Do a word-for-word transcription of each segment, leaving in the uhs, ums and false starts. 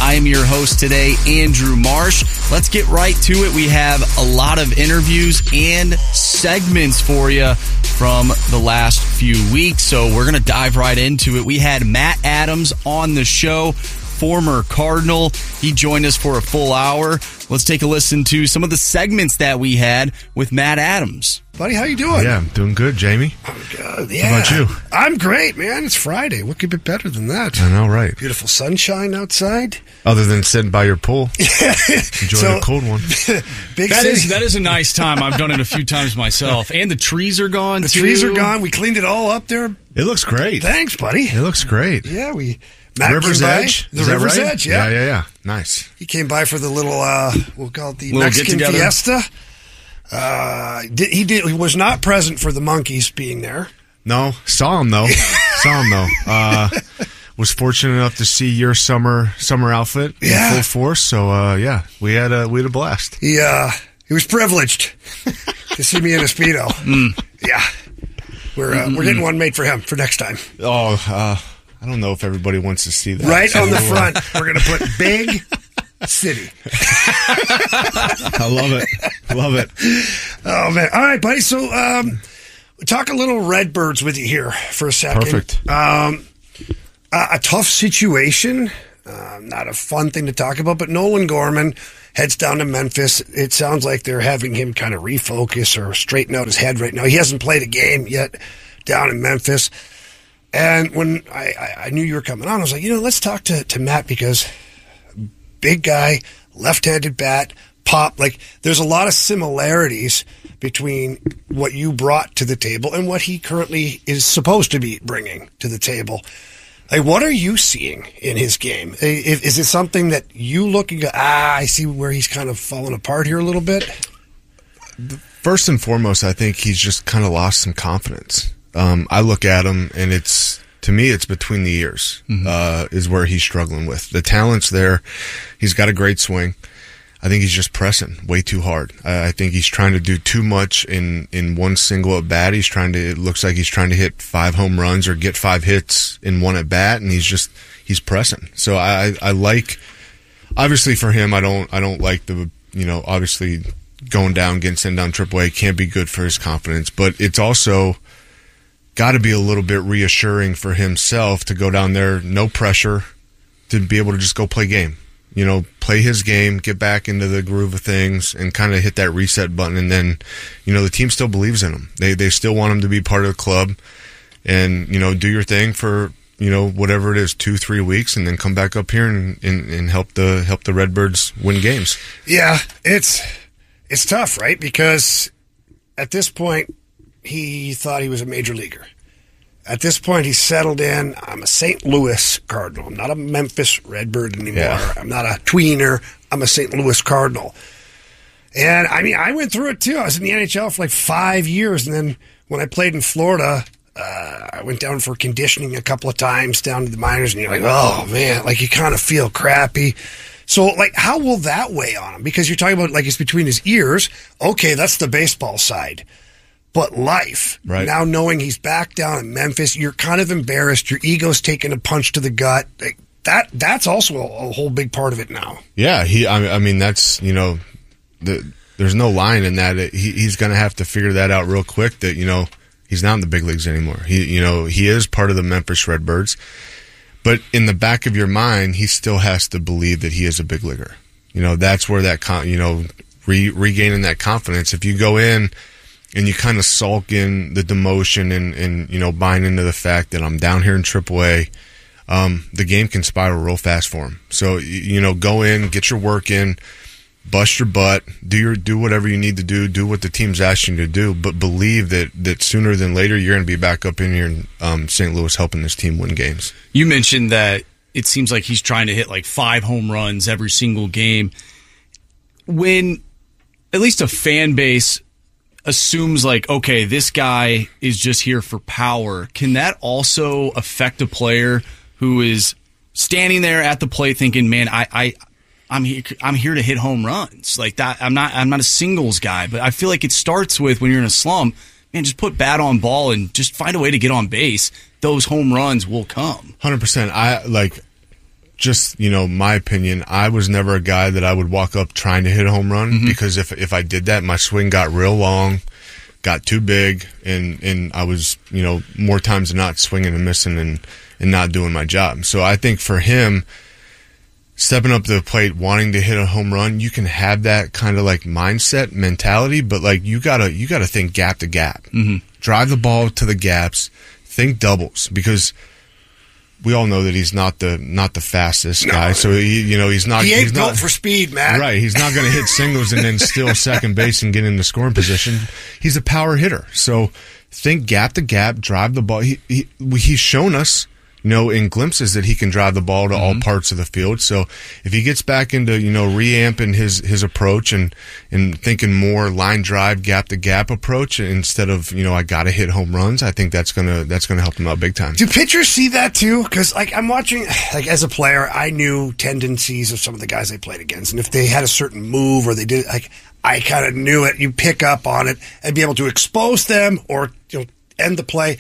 I am your host today, Andrew Marsh. Let's get right to it. We have a lot of interviews and segments for you from the last few weeks, so we're going to dive right into it. We had Matt Adams on the show, former Cardinal. He joined us for a full hour. Let's take a listen to some of the segments that we had with Matt Adams. Buddy, how you doing? Yeah, I'm doing good, Jamie. Oh, God, yeah. How about you? I'm great, man. It's Friday. What could be better than that? I know, right? Beautiful sunshine outside. Other than sitting by your pool. Enjoy So- a cold one. Big That city. is that is a nice time. I've done it a few times myself. And the trees are gone, The too. trees are gone. We cleaned it all up there. It looks great. Thanks, buddy. It looks great. Yeah, we... Matt River's came by. Edge? The Is that River's right? Edge, yeah. Yeah, yeah, yeah. Nice. He came by for the little, uh, we'll call it the Little Mexican get-together. fiesta. Uh, did, he did. He was not present for the monkeys being there. No, saw him, though. saw him, though. Uh, was fortunate enough to see your summer summer outfit Yeah. in full force. So, uh, yeah, we had a, we had a blast. He, uh, he was privileged to see me in a Speedo. Mm. Yeah. We're, uh, we're getting one made for him for next time. Oh, uh, I don't know if everybody wants to see that. Right So, on the uh, front, we're going to put big city. I love it. Love it. Oh, man. All right, buddy. So, um, talk a little Redbirds with you here for a second. Perfect. Um, a, a tough situation. Uh, not a fun thing to talk about, but Nolan Gorman heads down to Memphis. It sounds like they're having him kind of refocus or straighten out his head right now. He hasn't played a game yet down in Memphis. And when I, I, I knew you were coming on, I was like, you know, let's talk to, to Matt because big guy, left-handed bat, pop. Like, there's a lot of similarities between what you brought to the table and what he currently is supposed to be bringing to the table. Like, what are you seeing in his game? Is, is it something that you look and go, ah, I see where he's kind of falling apart here a little bit? First and foremost, I think he's just kind of lost some confidence. Um, I look at him, and it's to me, it's between the ears Mm-hmm. uh, is where he's struggling with. The talent's there. He's got a great swing. I think he's just pressing way too hard. I, I think he's trying to do too much in, in one single at bat. He's trying to. It looks like he's trying to hit five home runs or get five hits in one at bat, and he's just he's pressing. So I I like. Obviously, for him, I don't I don't like the you know obviously going down, getting sent down triple A can't be good for his confidence, but it's also got to be a little bit reassuring for himself to go down there, no pressure, to be able to just go play game. You know, play his game, get back into the groove of things, and kind of hit that reset button. And then, you know, the team still believes in him. They they still want him to be part of the club, and you know, do your thing for you know whatever it is, two three weeks, and then come back up here and, and, and help the help the Redbirds win games. Yeah, it's it's tough, right? Because at this point, he thought he was a major leaguer. At this point, he's settled in. I'm a Saint Louis Cardinal. I'm not a Memphis Redbird anymore. Yeah. I'm not a tweener. I'm a Saint Louis Cardinal. And, I mean, I went through it, too. I was in the N H L for like five years. And then when I played in Florida, uh, I went down for conditioning a couple of times down to the minors. And you're like, oh, man, like you kind of feel crappy. So, like, how will that weigh on him? Because you're talking about, like, it's between his ears. Okay, that's the baseball side. But life, Right. now knowing he's back down in Memphis, you're kind of embarrassed. Your ego's taking a punch to the gut. Like, that that's also a, a whole big part of it now. Yeah, he. I, I mean, that's you know, the, there's no line in that. He, he's going to have to figure that out real quick. That you know, he's not in the big leagues anymore. He, you know, he is part of the Memphis Redbirds, but in the back of your mind, he still has to believe that he is a big leaguer. You know, that's where that con- you know, re- regaining that confidence. If you go in and you kind of sulk in the demotion and, and, you know, buying into the fact that I'm down here in triple A, um, the game can spiral real fast for him. So, you know, go in, get your work in, bust your butt, do your do whatever you need to do, do what the team's asking you to do, but believe that, that sooner than later you're going to be back up in here in um, Saint Louis helping this team win games. You mentioned that it seems like he's trying to hit like five home runs every single game. When at least a fan base assumes like, okay, this guy is just here for power, can that also affect a player who is standing there at the plate thinking, man, I, I I'm here I'm here to hit home runs. Like that I'm not I'm not a singles guy, but I feel like it starts with when you're in a slump, man, just put bat on ball and just find a way to get on base. Those home runs will come. one hundred percent. I like just, you know, my opinion, I was never a guy that I would walk up trying to hit a home run mm-hmm. because if if I did that, my swing got real long, got too big, and, and I was, you know, more times than not swinging and missing and, and not doing my job. So I think for him, stepping up to the plate, wanting to hit a home run, you can have that kind of like mindset mentality, but like you gotta you gotta think gap to gap, mm-hmm. drive the ball to the gaps, think doubles, because we all know that he's not the not the fastest no. guy. So he, you know, he's not. He ain't he's built not, for speed, man. Right, he's not going to hit singles and then steal second base and get in the scoring position. He's a power hitter. So think gap to gap, drive the ball. He, he he's shown us, you know, in glimpses that he can drive the ball to mm-hmm. all parts of the field. So if he gets back into, you know, reamping his, his approach and, and thinking more line drive, gap to gap approach instead of, you know, I got to hit home runs, I think that's going to that's gonna help him out big time. Do pitchers see that too? Because, like, I'm watching, like, as a player, I knew tendencies of some of the guys I played against. And if they had a certain move or they did, like, I kind of knew it. You pick up on it and be able to expose them or, you know, end the play.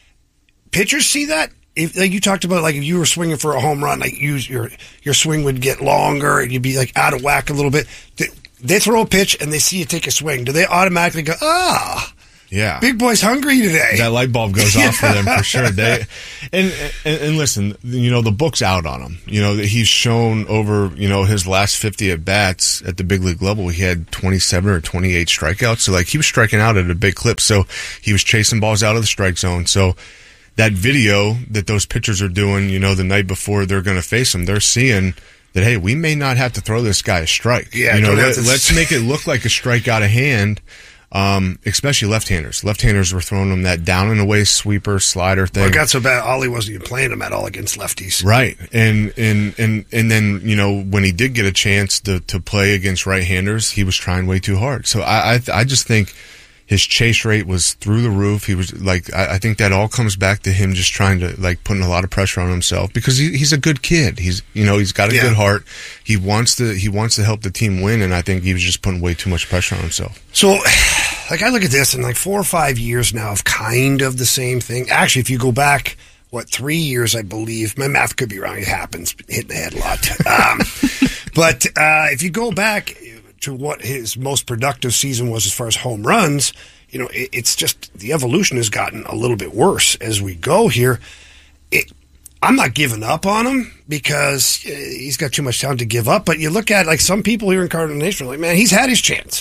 Pitchers see that? If, like you talked about, like if you were swinging for a home run, like you, your your swing would get longer and you'd be like out of whack a little bit. They, they throw a pitch and they see you take a swing. Do they automatically go, ah, yeah, big boy's hungry today? That light bulb goes off for them for sure. They and, and and listen, you know, the book's out on him. You know, he's shown over, you know, his last fifty at bats at the big league level, he had twenty-seven or twenty-eight strikeouts. So like he was striking out at a big clip. So he was chasing balls out of the strike zone. So that video that those pitchers are doing, you know, the night before they're going to face him, they're seeing that, hey, we may not have to throw this guy a strike. Yeah, you know, let, to... let's make it look like a strike out of hand, um, especially left-handers. Left-handers were throwing them that down and away sweeper, slider thing. Well, it got so bad, Ollie wasn't even playing him at all against lefties. Right. And and, and, and then, you know, when he did get a chance to, to play against right-handers, he was trying way too hard. So I I, I just think his chase rate was through the roof. He was like, I, I think that all comes back to him just trying to, like, putting a lot of pressure on himself because he, he's a good kid. He's, you know, he's got a yeah. good heart. He wants to, he wants to help the team win. And I think he was just putting way too much pressure on himself. So, like, I look at this and like four or five years now of kind of the same thing. Actually, if you go back, what, three years, I believe, my math could be wrong. It happens, hitting the head a lot. Um, but, uh, if you go back to what his most productive season was as far as home runs, you know, it, it's just the evolution has gotten a little bit worse as we go here. It, I'm not giving up on him because he's got too much talent to give up. But you look at like some people here in Cardinal Nation are like, man, he's had his chance.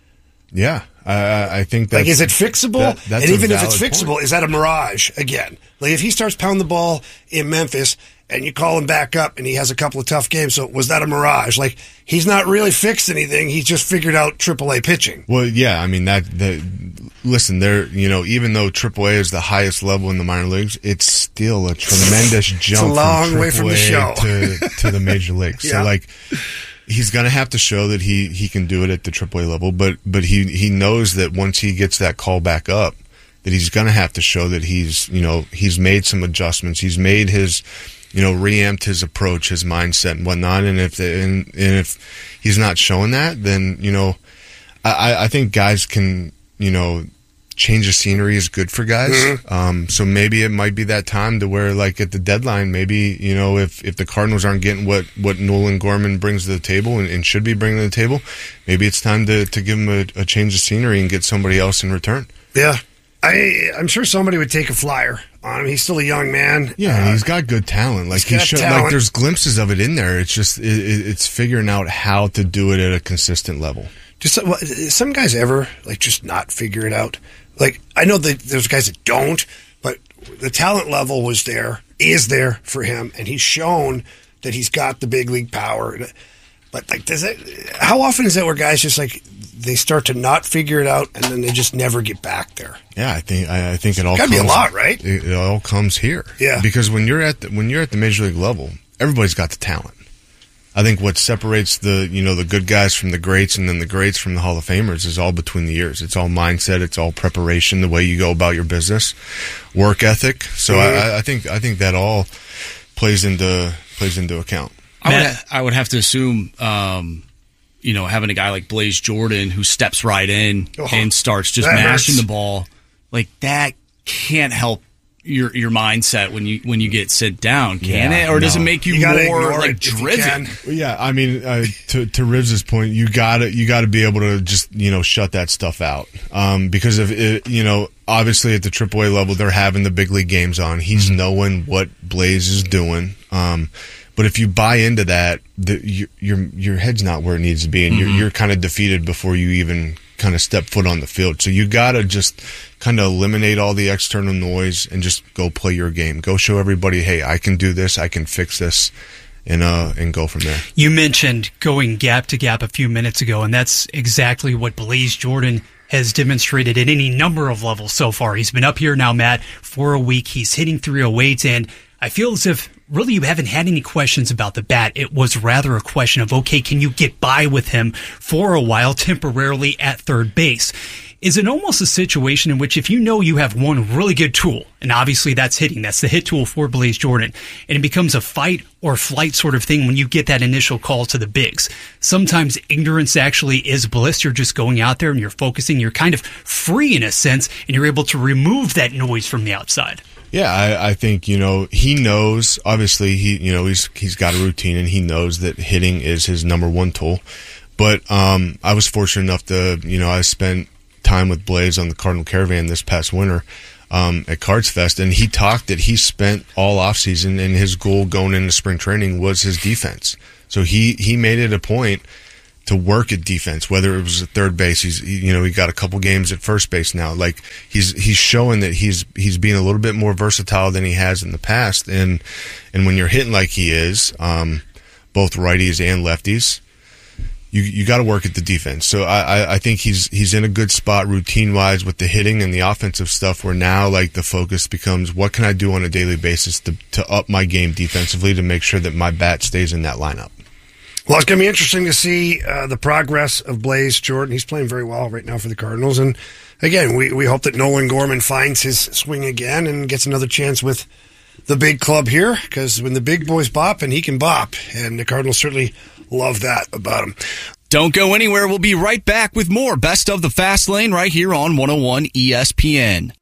Yeah, I, I think that. Like, is it fixable? That, that's and even if it's fixable, point. Is that a mirage again? Like, if he starts pounding the ball in Memphis and you call him back up and he has a couple of tough games, so was that a mirage? Like, he's not really fixed anything. He's just figured out triple A pitching. Well, yeah, I mean, that, the, listen, there, you know, even though triple A is the highest level in the minor leagues, it's still a tremendous jump it's a long from way from the show. to, to the major leagues. Yeah. So, like, he's going to have to show that he, he can do it at the triple A level, but, but he, he knows that once he gets that call back up, that he's going to have to show that he's, you know, he's made some adjustments. He's made his, you know, reamped his approach, his mindset and whatnot. And if, the, and, and if he's not showing that, then, you know, I, I think guys can, you know, change of scenery is good for guys. Mm-hmm. Um, so maybe it might be that time to where, like, at the deadline, maybe, you know, if, if the Cardinals aren't getting what, what Nolan Gorman brings to the table and, and should be bringing to the table, maybe it's time to, to give him a, a change of scenery and get somebody else in return. Yeah. I, I'm sure somebody would take a flyer on him. He's still a young man. Yeah, and uh, he's got good talent. Like he should, talent. Like there's glimpses of it in there. It's just it, it's figuring out how to do it at a consistent level. Just some guys ever like just not figure it out. Like I know that there's guys that don't, but the talent level was there, is there for him, and he's shown that he's got the big league power. But like, does it? How often is that where guys just like they start to not figure it out and then they just never get back there? Yeah, I think I, I think it all gotta comes, be a lot, right? It, it all comes here. Yeah, because when you're at the, when you're at the major league level, everybody's got the talent. I think what separates the you know the good guys from the greats and then the greats from the Hall of Famers is all between the years. It's all mindset. It's all preparation. The way you go about your business, work ethic. So mm-hmm. I, I think I think that all plays into plays into account. I would, I would have to assume, um, you know, having a guy like Blaze Jordan who steps right in oh, and starts just mashing hurts. the ball, like that can't help your your mindset when you when you get sit down, can Yeah, it? Or does no. it make you, You gotta more ignore like it if you driven? can. Well, yeah, I mean, uh, to to Rivs' point, you gotta you gotta be able to just you know shut that stuff out, um, because if it, you know obviously at the triple A level they're having the big league games on. He's knowing what Blaze is doing, um, but if you buy into that, the, your your your head's not where it needs to be, and you're you're kind of defeated before you even kind of step foot on the field. So you gotta just kind of eliminate all the external noise and just go play your game. Go show everybody, hey, I can do this, I can fix this, and uh and go from there. You mentioned going gap to gap a few minutes ago, and that's exactly what Blaze Jordan has demonstrated at any number of levels so far. He's been up here now, Matt, for a week. He's hitting three oh eight, and I feel as if really you haven't had any questions about the bat. It was rather a question of, okay, can you get by with him for a while temporarily at third base? Is it almost a situation in which if you know you have one really good tool, and obviously that's hitting, that's the hit tool for Blaze Jordan, and it becomes a fight or flight sort of thing when you get that initial call to the bigs. Sometimes ignorance actually is bliss. You're just going out there and you're focusing. You're kind of free in a sense, and you're able to remove that noise from the outside. Yeah, I, I think, you know, he knows, obviously, he, you know, he's, he's got a routine and he knows that hitting is his number one tool. But, um, I was fortunate enough to, you know, I spent time with Blaze on the Cardinal Caravan this past winter, um, at Cards Fest, and he talked that he spent all offseason and his goal going into spring training was his defense. So he, he made it a point to work at defense, whether it was at third base. He's, you know, he got a couple games at first base now. Like he's, he's showing that he's, he's being a little bit more versatile than he has in the past. And, and when you're hitting like he is, um, both righties and lefties, you, you got to work at the defense. So I, I, I think he's, he's in a good spot routine wise with the hitting and the offensive stuff, where now like the focus becomes, what can I do on a daily basis to, to up my game defensively to make sure that my bat stays in that lineup? Well, it's going to be interesting to see uh, the progress of Blaze Jordan. He's playing very well right now for the Cardinals. And again, we, we hope that Nolan Gorman finds his swing again and gets another chance with the big club here, because when the big boys bop, and he can bop, and the Cardinals certainly love that about him. Don't go anywhere. We'll be right back with more Best of the Fast Lane right here on one oh one E S P N.